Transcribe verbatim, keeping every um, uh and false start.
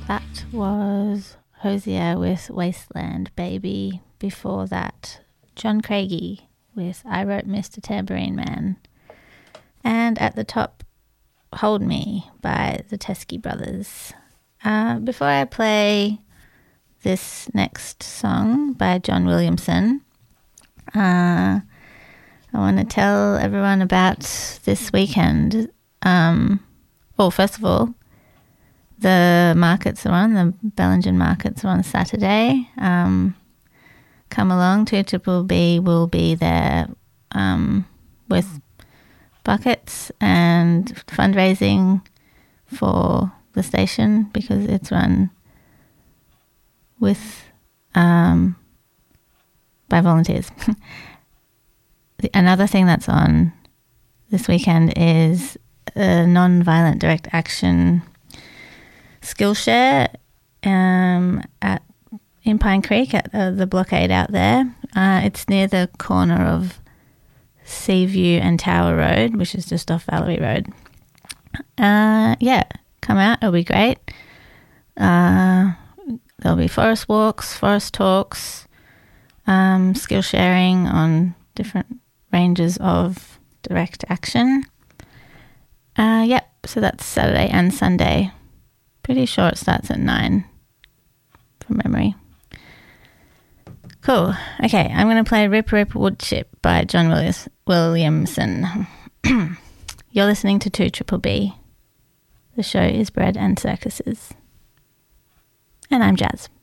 That was Hosier with Wasteland Baby. Before that, John Craigie with I Wrote Mister Tambourine Man. And at the top, Hold Me by the Teskey Brothers. Uh, before I play this next song by John Williamson, uh, I want to tell everyone about this weekend. Um, well, first of all, the markets are on, the Bellingen markets are on Saturday. Um, come along, two Triple B will be there um, with buckets and fundraising for the station because it's run with um, by volunteers. Another thing that's on this weekend is a non-violent direct action Skillshare um, at in Pine Creek at uh, the blockade out there. Uh, it's near the corner of Seaview and Tower Road, which is just off Valerie Road. Uh, yeah, come out. It'll be great. Uh, there'll be forest walks, forest talks, um, skill sharing on different ranges of direct action. Uh, yep, so that's Saturday and Sunday. Pretty sure it starts at nine from memory. Cool. Okay, I'm going to play Rip Rip Woodchip by John Willis- Williamson. You're listening to two Triple B. The show is Bread and Circuses. And I'm Jazz.